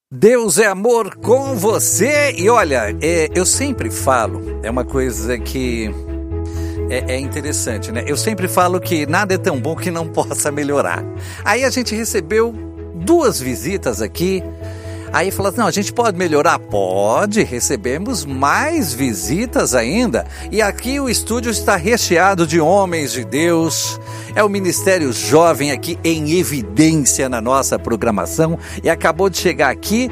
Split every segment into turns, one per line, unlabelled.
Deus é amor com você. E olha, eu sempre falo, é uma coisa que é interessante, né? Eu sempre falo que nada é tão bom que não possa melhorar. Aí a gente recebeu 2 visitas aqui. Aí falou assim, não, a gente pode melhorar? Pode, recebemos mais visitas ainda. E aqui o estúdio está recheado de homens de Deus. É o Ministério Jovem aqui em evidência na nossa programação. E acabou de chegar aqui.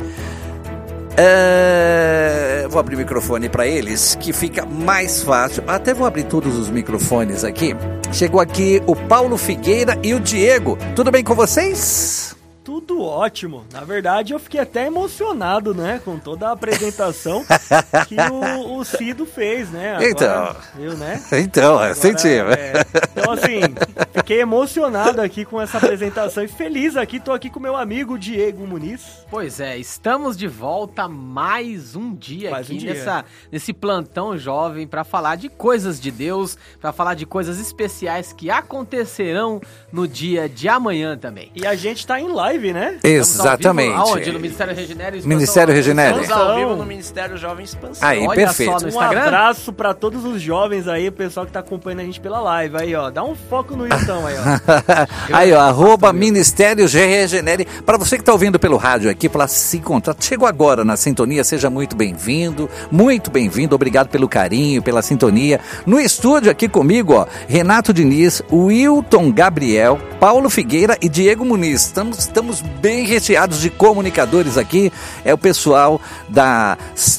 Vou abrir o microfone para eles, que fica mais fácil. Até vou abrir todos os microfones aqui. Chegou aqui o Paulo Figueira e o Diego. Tudo bem com vocês?
Tudo ótimo. Na verdade, eu fiquei até emocionado, né? Com toda a apresentação que o Cido fez, né? Agora,
então,
viu, né?
Então, senti.
Então, assim, fiquei emocionado aqui com essa apresentação e feliz aqui. Tô aqui com meu amigo Diego Muniz.
Pois é, estamos de volta mais um dia nesse plantão jovem para falar de coisas de Deus, para falar de coisas especiais que acontecerão no dia de amanhã também.
E a gente tá em live, né?
Exatamente.
Aonde? No Ministério Regenera Expansão.
Ministério Regenera.
Estamos ao vivo no Ministério Jovem Expansão.
Aí,
olha
perfeito.
só no Instagram.
Um abraço pra todos os jovens aí, o pessoal que tá acompanhando a gente pela live. Aí, ó, dá um foco no Iltão aí, ó.
Aí, ó, @Ministério Regenere. Para você que tá ouvindo pelo rádio aqui, para se encontrar, chegou agora na sintonia, seja muito bem-vindo, obrigado pelo carinho, pela sintonia. No estúdio aqui comigo, ó, Renato Diniz, Wilton Gabriel, Paulo Figueira e Diego Muniz. Estamos bem recheados de comunicadores aqui. É o pessoal da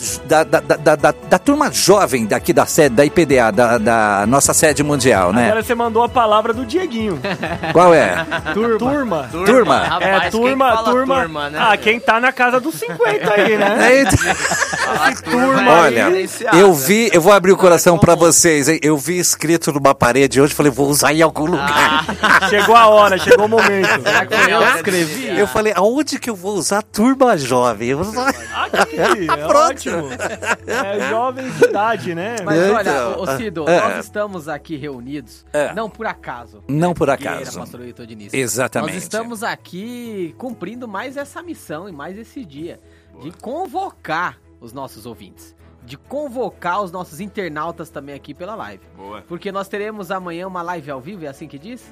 turma jovem daqui da sede, da IPDA, da nossa sede mundial, né?
Agora você mandou a palavra do Dieguinho.
Qual é?
Turma.
Rapaz,
turma, né? Ah, quem tá na casa dos 50 aí, né?
Turma. Olha, eu vou abrir o coração pra vocês, hein? Eu vi escrito numa parede hoje, falei, vou usar em algum lugar.
Chegou a hora, chegou o momento.
Será que eu escrevi?
Eu falei, aonde que eu vou usar turma jovem?
Aqui, é ótimo. É jovens de idade, né?
Mas olha, ô Cido, nós estamos aqui reunidos, não por acaso.
Não por acaso.
Pastor Heitor Diniz.
Exatamente.
Nós estamos aqui cumprindo mais essa missão e mais esse dia de convocar os nossos ouvintes. De convocar os nossos internautas também aqui pela live.
Boa.
Porque nós teremos amanhã uma live ao vivo, é assim que diz?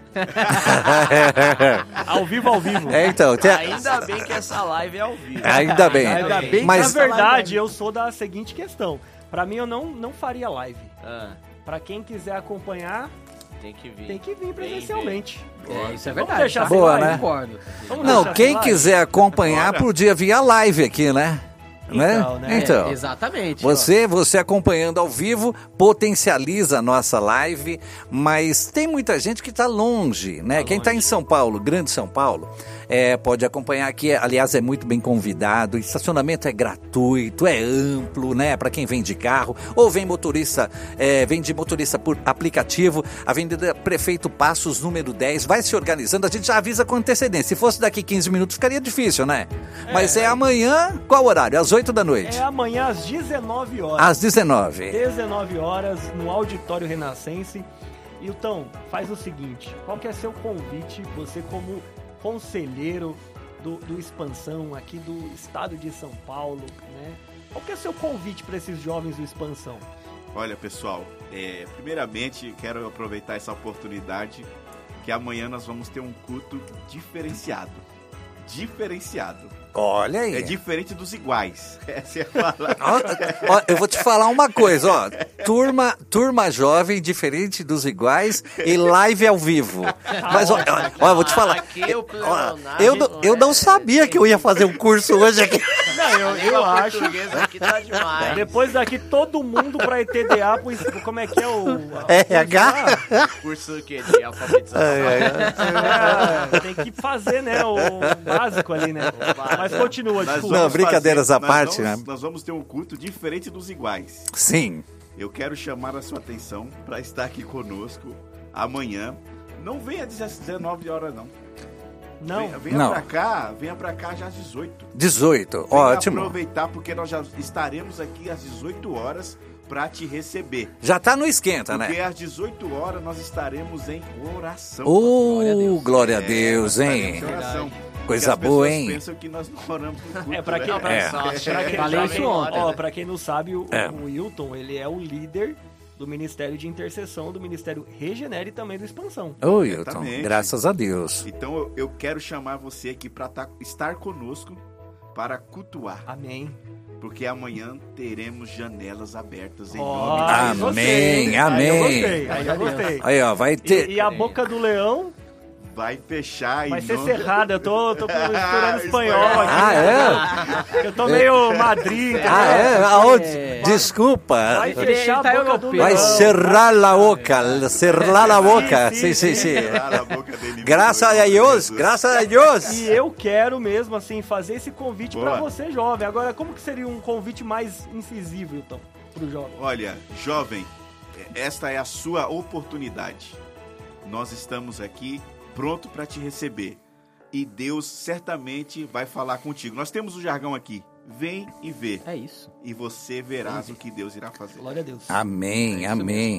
Ao vivo.
Então,
Ainda bem que essa live é ao vivo.
Ainda bem. Mas
Na verdade, eu sou da seguinte questão. Pra mim, eu não faria live. Pra quem quiser acompanhar, tem que vir presencialmente.
Isso é
Vamos
verdade.
deixar
boa,
sem
né?
live?
Concordo.
não, quem quiser acompanhar podia vir a live aqui, né? Então,
exatamente.
Você acompanhando ao vivo potencializa a nossa live, mas tem muita gente que está longe, né? Quem está em São Paulo, Grande São Paulo, pode acompanhar aqui. Aliás, é muito bem convidado. O estacionamento é gratuito, é amplo, né? Para quem vem de carro ou vem de motorista por aplicativo. Avenida Prefeito Passos, número 10, vai se organizando. A gente já avisa com antecedência. Se fosse daqui 15 minutos, ficaria difícil, né? Mas é amanhã, qual horário? Às 8 da noite.
É amanhã às 19 horas.
Às 19.
19 horas, no Auditório Renascense. Então, faz o seguinte, qual que é seu convite, você como conselheiro do Expansão, aqui do estado de São Paulo, né? Qual que é seu convite para esses jovens do Expansão?
Olha, pessoal, primeiramente quero aproveitar essa oportunidade que amanhã nós vamos ter um culto diferenciado.
Olha aí.
É diferente dos iguais. Essa é a palavra.
Ó, eu vou te falar uma coisa, ó. Turma jovem, diferente dos iguais e live ao vivo. Mas, ó, eu vou te falar. Eu não sabia que eu ia fazer um curso hoje aqui.
Não, eu acho.
Aqui tá demais.
Depois daqui todo mundo pra ETDA, como é que é o...
RH?
Curso que de alfabetização.
Tem que fazer, né, o básico ali, né? Mas continua, desculpa.
Não, brincadeiras à parte, né?
Nós vamos ter um culto diferente dos iguais.
Sim.
Eu quero chamar a sua atenção para estar aqui conosco amanhã. Não venha às 19 horas, não.
Não.
Venha pra cá já às 18.
18, ótimo.
Aproveitar porque nós já estaremos aqui às 18 horas para te receber.
Já tá no esquenta,
porque
né?
às 18 horas nós estaremos em oração.
Glória a Deus, hein?
Oração.
Coisa boa, hein?
As pessoas pensam que nós não oramos no culto,
Pra quem,
Falei isso ontem.
Pra quem não sabe, o Wilton, ele é o líder do Ministério de Intercessão, do Ministério Regenera e também do Expansão.
Ô, Wilton, graças a Deus.
Então eu quero chamar você aqui para estar conosco para cultuar.
Amém.
Porque amanhã teremos janelas abertas em
nome de Deus. Amém, amém.
Aí eu gostei.
Aí, ó, vai ter...
E a boca do leão...
vai fechar
vai ser cerrada, eu tô misturando espanhol aqui.
É?
Eu tô meio Madrid.
Aonde? Desculpa.
Vai fechar a boca do leão.
Vai cerrar la boca, cerrar la boca. Sim.
Cerrar a boca dele.
Graças a Deus.
E eu quero mesmo, assim, fazer esse convite pra você, jovem. Agora, como que seria um convite mais incisivo, então, pro jovem?
Olha, jovem, esta é a sua oportunidade. Nós estamos aqui pronto para te receber. E Deus certamente vai falar contigo. Nós temos o jargão aqui. Vem e vê.
É isso.
E você verás o que Deus irá fazer.
Glória a Deus.
Amém, amém.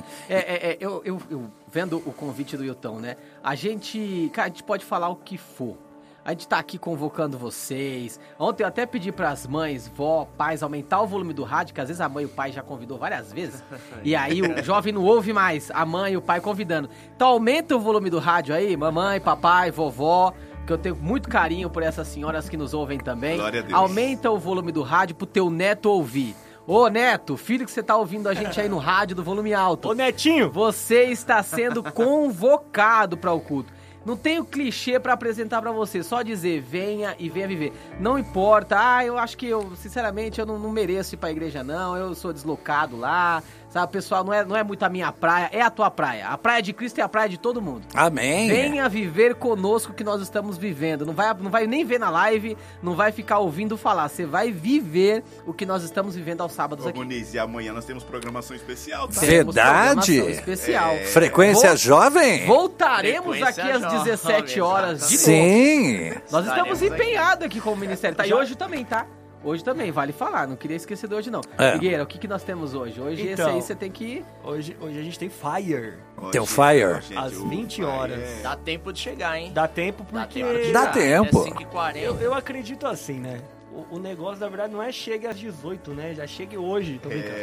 Eu vendo o convite do Wilton, né? A gente pode falar o que for. A gente tá aqui convocando vocês. Ontem eu até pedi pras mães, vó, pais, aumentar o volume do rádio, que às vezes a mãe e o pai já convidou várias vezes. E aí o jovem não ouve mais, a mãe e o pai convidando. Então aumenta o volume do rádio aí, mamãe, papai, vovó, que eu tenho muito carinho por essas senhoras que nos ouvem também.
Glória a Deus.
Aumenta o volume do rádio pro teu neto ouvir. Ô, Neto, filho que você tá ouvindo a gente aí no rádio do volume alto.
Ô, Netinho!
Você está sendo convocado para o culto. Não tenho clichê pra apresentar pra você, só dizer, venha e venha viver. Não importa, eu acho que sinceramente, eu não mereço ir pra igreja não, eu sou deslocado lá, sabe, pessoal, não é muito a minha praia, é a tua praia. A praia de Cristo é a praia de todo mundo.
Amém.
Venha viver conosco o que nós estamos vivendo, não vai nem ver na live, não vai ficar ouvindo falar, você vai viver o que nós estamos vivendo aos sábados aqui.
Muniz, e amanhã nós temos programação especial, tá?
Verdade?
Especial.
Frequência jovem?
Voltaremos aqui às 17 horas de novo.
Sim.
Nós estamos empenhados aqui com o Ministério. Tá? E hoje também, tá? Hoje também, vale falar. Não queria esquecer de hoje, não. Figueira, o que nós temos hoje? Hoje
então,
esse aí você tem que...
Hoje a gente tem Fire.
Tem o Fire.
Às 20 horas.
Dá tempo de chegar, hein?
Dá tempo porque...
Dá tempo.
É 5h40.
Eu acredito assim, né? O negócio, na verdade, não é chegue às 18, né? Já chegue hoje, tô brincando.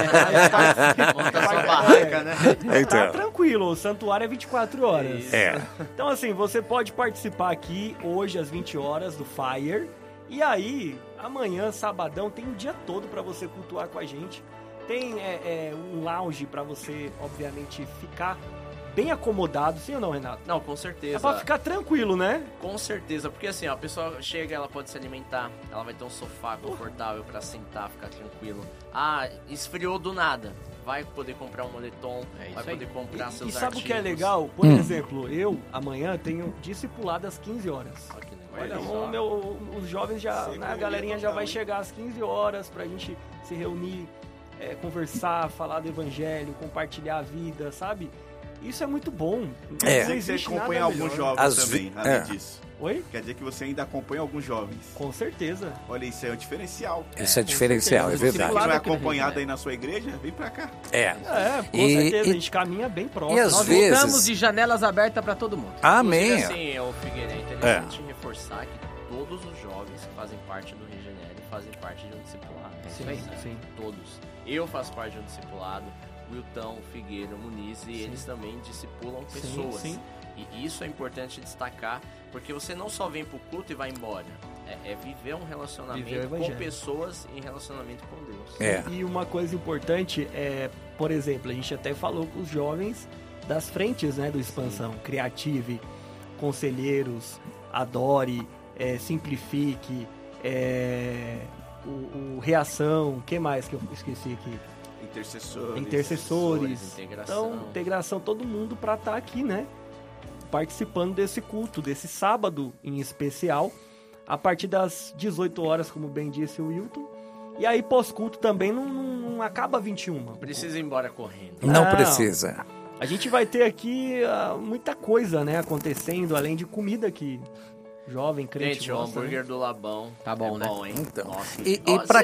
Monta sua barraca, né?
Tá tranquilo, o santuário é 24 horas.
Isso.
Então, assim, você pode participar aqui hoje às 20 horas do Fire. E aí, amanhã, sabadão, tem o dia todo pra você cultuar com a gente. Tem um lounge pra você, obviamente, ficar bem acomodado, sim ou não, Renato?
Não, com certeza.
É pra ficar tranquilo, né?
Com certeza, porque assim, ó, a pessoa chega, ela pode se alimentar, ela vai ter um sofá confortável pra sentar, ficar tranquilo. Ah, esfriou do nada. Vai poder comprar um moletom, vai poder comprar seus artigos.
E sabe o que é legal? Por exemplo, eu amanhã tenho discipulado às 15 horas. Olha, os jovens já, a galerinha já vai chegar às 15 horas pra gente se reunir, conversar, falar do evangelho, compartilhar a vida, sabe? Isso é muito bom.
Você acompanha alguns jovens também, além disso.
Oi?
Quer dizer que você ainda acompanha alguns jovens.
Com certeza.
Olha, isso é um diferencial.
Isso é diferencial, é verdade.
Você não é acompanhado aí na sua igreja? Vem pra cá.
Com certeza. A gente caminha bem próximo.
E às
Nós
vezes...
voltamos de janelas abertas pra todo mundo.
Amém.
Assim, o Figueiredo, é interessante reforçar que todos os jovens que fazem parte do Regenera fazem parte de um discipulado.
Sim.
Todos. Eu faço parte de um discipulado. Wilton, Figueira, Muniz, e eles também discipulam pessoas.
Sim.
E isso é importante destacar, porque você não só vem pro culto e vai embora. É viver um relacionamento com pessoas em relacionamento com Deus.
E uma coisa importante é, por exemplo, a gente até falou com os jovens das frentes, né, do Expansão. Creative, Conselheiros, Adore, Simplifique, o Reação, o que mais que eu esqueci aqui? Intercessores. Então, integração, todo mundo para estar aqui, né? Participando desse culto, desse sábado em especial, a partir das 18 horas, como bem disse o Wilton. E aí, pós-culto também não acaba 21.
Não precisa ir embora correndo.
Não precisa.
A gente vai ter aqui muita coisa, né, acontecendo, além de comida aqui. jovem crente.
Gente, o hambúrguer do Labão
tá bom, né?
Bom, hein?
Então,
Nossa.
e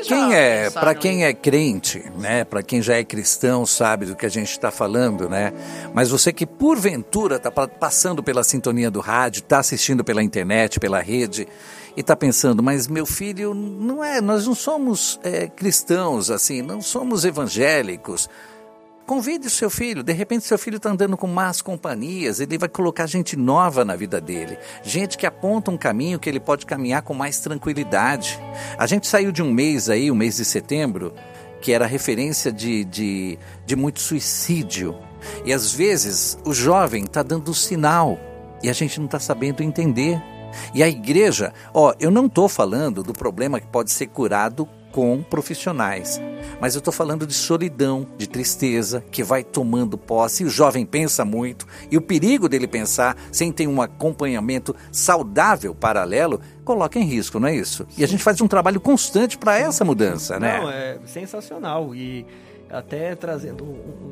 para quem é crente, né? Para quem já é cristão, sabe do que a gente está falando, né? Mas você que porventura está passando pela sintonia do rádio, está assistindo pela internet, pela rede, e está pensando, mas meu filho nós não somos cristãos, assim, não somos evangélicos. Convide o seu filho, de repente seu filho está andando com más companhias, ele vai colocar gente nova na vida dele, gente que aponta um caminho que ele pode caminhar com mais tranquilidade. A gente saiu de um mês aí, o mês de setembro, que era referência de muito suicídio, e às vezes o jovem está dando sinal e a gente não está sabendo entender. E a igreja, eu não estou falando do problema que pode ser curado com profissionais, mas eu estou falando de solidão, de tristeza, que vai tomando posse, e o jovem pensa muito, e o perigo dele pensar sem ter um acompanhamento saudável, paralelo, coloca em risco, não é isso? E a gente faz um trabalho constante para essa mudança, né?
Não, é sensacional, e até trazendo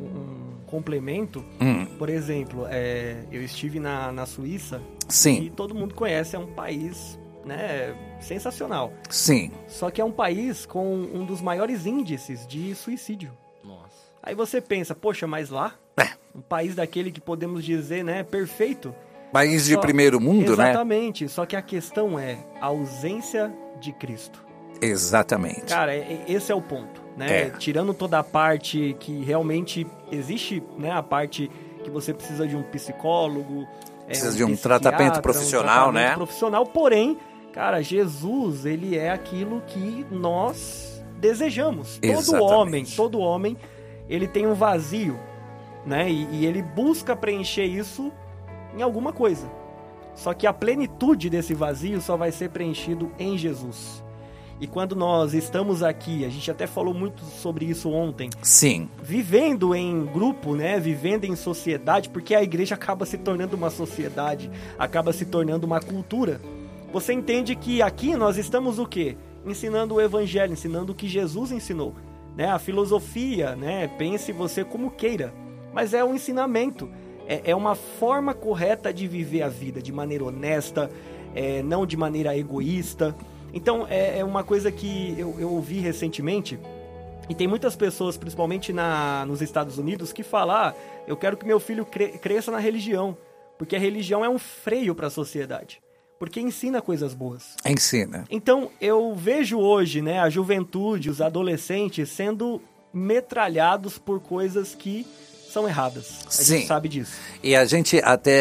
um complemento, por exemplo, eu estive na Suíça.
Sim.
E todo mundo conhece, é um país, né, sensacional.
Sim.
Só que é um país com um dos maiores índices de suicídio.
Nossa.
Aí você pensa, poxa, mas lá, um país daquele que podemos dizer, né, perfeito.
País de primeiro mundo, né?
Exatamente, só que a questão é a ausência de Cristo.
Exatamente.
Cara, esse é o ponto, né? Tirando toda a parte que realmente existe, né, a parte que você precisa de um psicólogo,
precisa de um tratamento profissional, né?
Profissional, porém, cara, Jesus, ele é aquilo que nós desejamos.
Exatamente.
Todo homem, ele tem um vazio, né? E ele busca preencher isso em alguma coisa. Só que a plenitude desse vazio só vai ser preenchido em Jesus. E quando nós estamos aqui, a gente até falou muito sobre isso ontem.
Sim.
Vivendo em grupo, né? Vivendo em sociedade, porque a igreja acaba se tornando uma sociedade, acaba se tornando uma cultura. Você entende que aqui nós estamos o quê? Ensinando o evangelho, ensinando o que Jesus ensinou, né? A filosofia, né? Pense você como queira, mas é um ensinamento, é uma forma correta de viver a vida, de maneira honesta, não de maneira egoísta. Então, é uma coisa que eu ouvi recentemente, e tem muitas pessoas, principalmente nos Estados Unidos, que falam, eu quero que meu filho cresça na religião, porque a religião é um freio para a sociedade, porque ensina coisas boas.
Ensina.
Então, eu vejo hoje, né, a juventude, os adolescentes sendo metralhados por coisas que são erradas. A gente sabe disso.
E a gente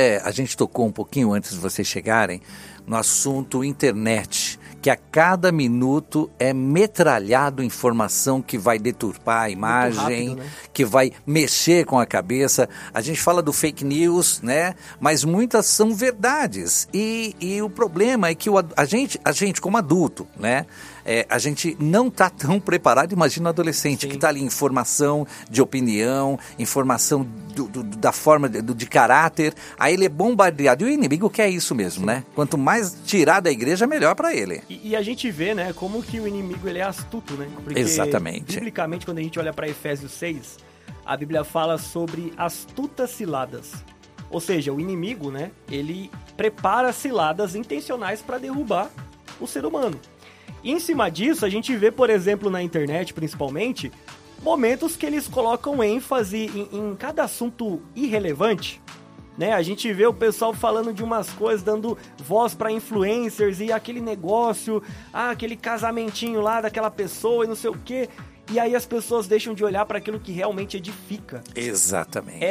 tocou um pouquinho antes de vocês chegarem no assunto internet, que a cada minuto é metralhado informação que vai deturpar a imagem, rápido, né? Que vai mexer com a cabeça. A gente fala do fake news, né? Mas muitas são verdades. E o problema é que a gente como adulto, né? A gente não está tão preparado. Imagina o adolescente. Sim. Que está ali, informação de opinião, informação da forma de caráter. Aí ele é bombardeado. E o inimigo quer isso mesmo, né? Quanto mais tirar da igreja, melhor para ele.
E a gente vê, né, como que o inimigo ele é astuto, né? Porque,
exatamente.
Biblicamente, quando a gente olha para Efésios 6, a Bíblia fala sobre astutas ciladas. Ou seja, o inimigo, né, ele prepara ciladas intencionais para derrubar o ser humano. E em cima disso, a gente vê, por exemplo, na internet, principalmente, momentos que eles colocam ênfase em cada assunto irrelevante, né? A gente vê o pessoal falando de umas coisas, dando voz para influencers e aquele negócio, aquele casamentinho lá daquela pessoa e não sei o quê. E aí as pessoas deixam de olhar para aquilo que realmente edifica.
Exatamente.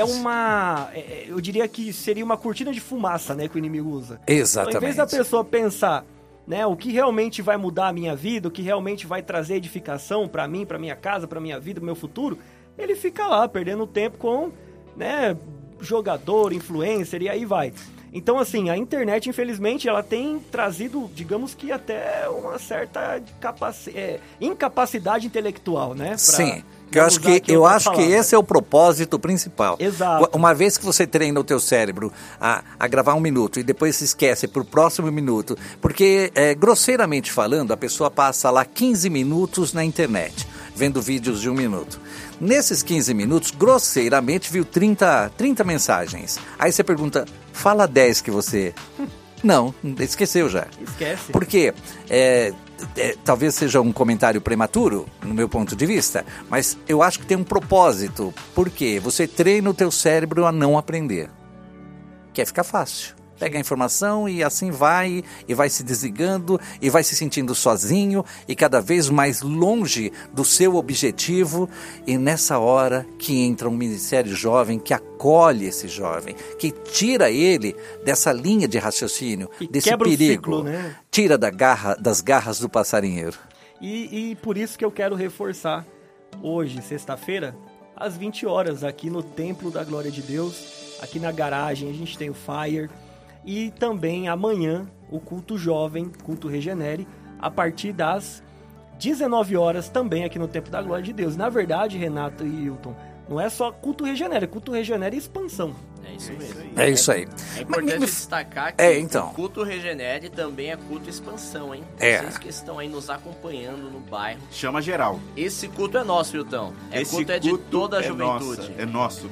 Eu diria que seria uma cortina de fumaça, né, que o inimigo usa.
Exatamente.
Então, em vez da pessoa pensar, né, o que realmente vai mudar a minha vida, o que realmente vai trazer edificação para mim, para minha casa, para minha vida, pro meu futuro, ele fica lá perdendo tempo com, né, jogador, influencer e aí vai. Então, assim, a internet, infelizmente, ela tem trazido, digamos que até uma certa incapacidade intelectual, né?
Sim. Eu acho que esse é o propósito principal.
Exato.
Uma vez que você treina o teu cérebro a gravar 1 minuto e depois se esquece pro próximo minuto, porque, grosseiramente falando, a pessoa passa lá 15 minutos na internet, vendo vídeos de 1 minuto. Nesses 15 minutos, grosseiramente, viu 30 mensagens. Aí você pergunta, fala 10 que você Não, esqueceu já.
Esquece.
Porque talvez seja um comentário prematuro, no meu ponto de vista, mas eu acho que tem um propósito. Por quê? Você treina o teu cérebro a não aprender. Quer ficar fácil. Pega a informação e assim vai, e vai se desligando, e vai se sentindo sozinho, e cada vez mais longe do seu objetivo. E nessa hora que entra um ministério jovem, que acolhe esse jovem, que tira ele dessa linha de raciocínio,
e
desse
quebra
perigo,
o ciclo, né?
Tira das garras do passarinheiro.
E por isso que eu quero reforçar hoje, sexta-feira, às 20 horas, aqui no Templo da Glória de Deus, aqui na garagem, a gente tem o Fire. E também amanhã, o culto jovem, culto Regenere, a partir das 19 horas, também aqui no Templo da Glória de Deus. Na verdade, Renato e Hilton, não é só culto Regenere e expansão.
É isso mesmo.
É isso aí.
É importante destacar que
então.
o culto Regenere também é culto expansão, hein? Vocês que estão aí nos acompanhando no bairro.
Chama geral.
Esse culto é nosso, Hilton.
Esse
culto é de toda a juventude.
É nosso.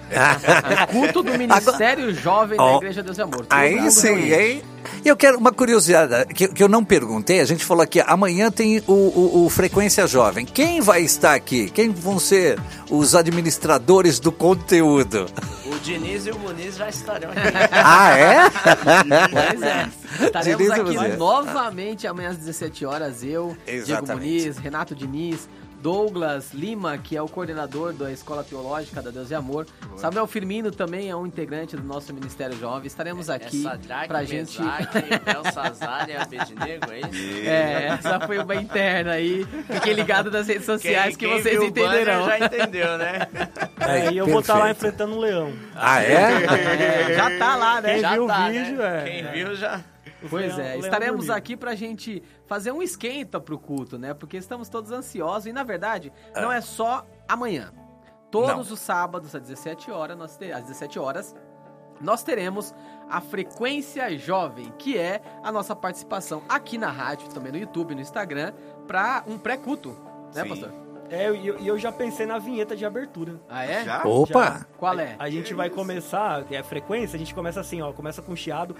É culto do Ministério Jovem da Igreja Deus e Amor.
Aí sim, hein? E eu quero uma curiosidade que eu não perguntei. A gente falou aqui, amanhã tem o Frequência Jovem. Quem vai estar aqui? Quem vão ser os administradores do conteúdo?
O Diniz e o Muniz já estarão aqui.
Ah, é?
Pois é. Estaremos
Diniz e
aqui
Muniz.
Novamente amanhã às 17 horas. Eu, Diego Muniz, Renato Diniz, Douglas Lima, que é o coordenador da Escola Teológica da Deus e Amor. Samuel Firmino também é um integrante do nosso Ministério Jovem. Estaremos aqui pra gente...
Sazari, Abednego, é isso?
Essa foi uma interna aí. Fiquem ligados nas redes sociais que vocês
viu
entenderão.
O já entendeu, né?
E eu vou estar lá enfrentando um leão.
Ah, é?
Já tá lá, né?
Quem viu
tá,
o vídeo,
né? Quem viu já...
Pois é, estaremos aqui pra gente fazer um esquenta pro culto, né? Porque estamos todos ansiosos e, na verdade, não é só amanhã. Todos os sábados, às 17 horas, nós teremos a Frequência Jovem, que é a nossa participação aqui na rádio, também no YouTube, no Instagram, para um pré-culto, né, pastor?
E eu já pensei na vinheta de abertura.
Ah, é?
Já?
Opa!
Já.
Qual é?
A gente vai começar, a frequência, a gente começa assim, ó, começa com chiado.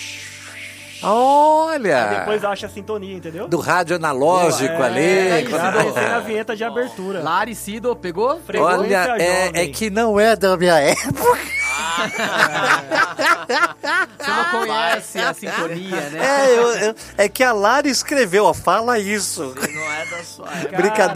Olha!
Depois acha a sintonia, entendeu?
Do rádio analógico ali.
Já pensei na vinheta de abertura.
Laricido, pegou?
Olha, é que não é da minha época.
Você não conhece a sintonia, né?
É que a Lara escreveu, ó, fala isso.
Não é da sua época.
Brincadeira.